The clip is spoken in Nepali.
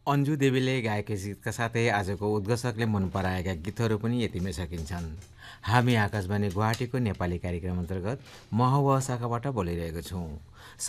अन्जु देवीले गाएका गीतका साथै आजको उद्घोषकले मन पराएका गीतहरू पनि यतिमै सकिन्छन्। हामी आकाशवाणी गुवाहाटीको नेपाली कार्यक्रम अन्तर्गत महौवा शाखाबाट बोलिरहेको छौँ।